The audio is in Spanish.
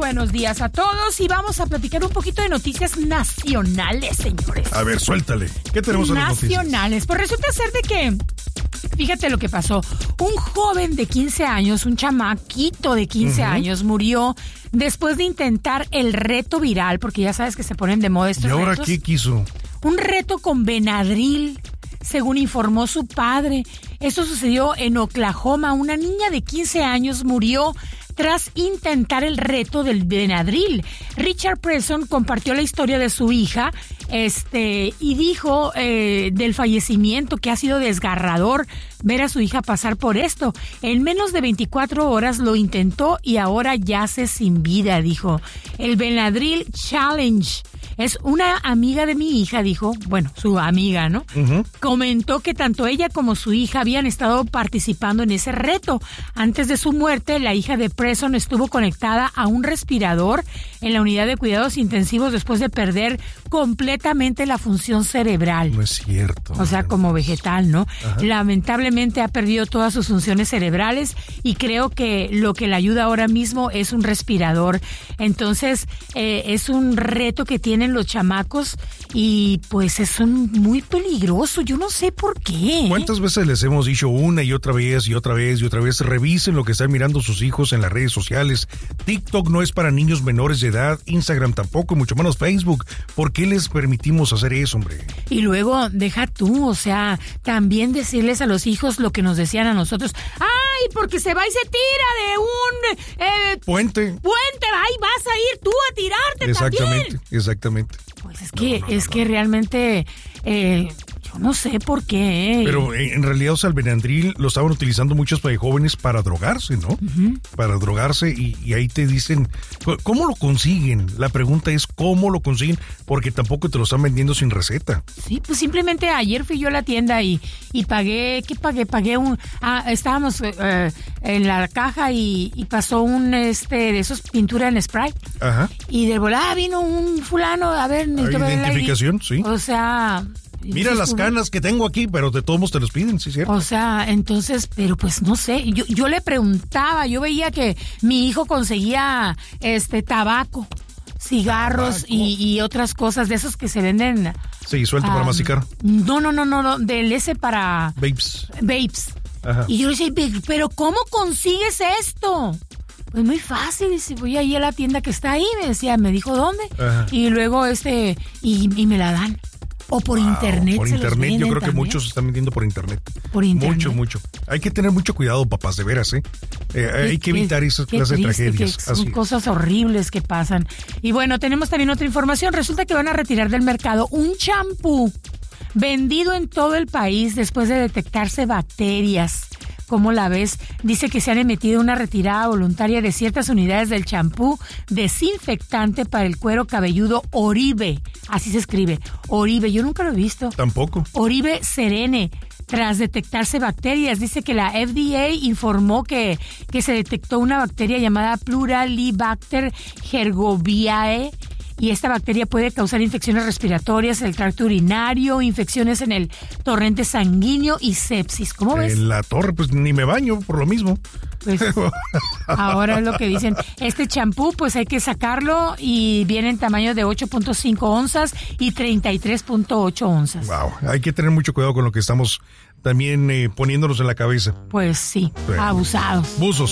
buenos días a todos y vamos a platicar un poquito de noticias nacionales, señores. A ver, suéltale. ¿Qué tenemos en las noticias? Nacionales. Pues resulta ser de que, fíjate lo que pasó. Un joven de 15 años, un chamaquito de 15 años, murió después de intentar el reto viral, porque ya sabes que se ponen de moda estos retos. ¿Y ahora qué quiso? Un reto con Benadryl, según informó su padre. Esto sucedió en Oklahoma. Una niña de 15 años murió tras intentar el reto del Benadryl. Richard Preston compartió la historia de su hija y dijo del fallecimiento, que ha sido desgarrador ver a su hija pasar por esto. En menos de 24 horas lo intentó y ahora yace sin vida, dijo. El Benadryl Challenge. Es una amiga de mi hija, dijo, bueno, su amiga, ¿no? Comentó que tanto ella como su hija habían estado participando en ese reto. Antes de su muerte, la hija de Preston estuvo conectada a un respirador en la unidad de cuidados intensivos después de perder completamente la función cerebral. No es cierto. O sea, como vegetal, ¿no? Ajá. Lamentablemente ha perdido todas sus funciones cerebrales y creo que lo que le ayuda ahora mismo es un respirador. Entonces, es un reto que tienen los chamacos y pues es muy peligroso. Yo no sé por qué. ¿Cuántas veces les hemos dicho una y otra vez y otra vez y otra vez? Revisen lo que están mirando sus hijos en las redes sociales. TikTok no es para niños menores de edad, Instagram tampoco, mucho menos Facebook. ¿Por qué les permitimos hacer eso, hombre? Y luego, deja tú, o sea, también decirles a los hijos lo que nos decían a nosotros. ¡Ay, porque se va y se tira de un puente! ¡Ahí vas a ir tú a tirarte también! Exactamente. Pues es que realmente, yo no sé por qué. Pero en realidad, o sea, el Benadryl lo estaban utilizando muchos jóvenes para drogarse, ¿no? Para drogarse y ahí te dicen, ¿cómo lo consiguen? La pregunta es, ¿cómo lo consiguen? Porque tampoco te lo están vendiendo sin receta. Sí, pues simplemente ayer fui yo a la tienda y pagué, ¿qué pagué? Pagué estábamos en la caja y pasó un de esos pintura en spray. Ajá. Y de volada vino un fulano, a ver, identificación, sí. O sea, mira las canas que tengo aquí, pero de todos modos te los piden, ¿sí, cierto? O sea, entonces, pero pues no sé, yo le preguntaba, yo veía que mi hijo conseguía tabaco, cigarros y otras cosas de esos que se venden. Sí, suelto para masticar. No, del ese para vapes. Ajá. Y yo le decía, pero ¿cómo consigues esto? Pues muy fácil, dice, voy ahí a la tienda que está ahí, me dijo dónde. Ajá. Y luego y me la dan. O por internet. Por internet, yo creo también. Que muchos se están vendiendo por internet. Por internet. Mucho. Hay que tener mucho cuidado, papás, de veras, ¿eh? Hay que evitar esas clases de tragedias. Son cosas horribles que pasan. Y bueno, tenemos también otra información. Resulta que van a retirar del mercado un champú vendido en todo el país después de detectarse bacterias. ¿Cómo la ves? Dice que se han emitido una retirada voluntaria de ciertas unidades del champú desinfectante para el cuero cabelludo Oribe. Así se escribe. Oribe. Yo nunca lo he visto. Tampoco. Oribe Serene. Tras detectarse bacterias, dice que la FDA informó que se detectó una bacteria llamada Pluralibacter gergoviae. Y esta bacteria puede causar infecciones respiratorias, el tracto urinario, infecciones en el torrente sanguíneo y sepsis. ¿Cómo ves? En la torre, pues ni me baño por lo mismo. Pues ahora es lo que dicen. Este champú, pues hay que sacarlo y viene en tamaño de 8.5 onzas y 33.8 onzas. Wow, hay que tener mucho cuidado con lo que estamos también poniéndonos en la cabeza. Pues sí, abusados. Buzos.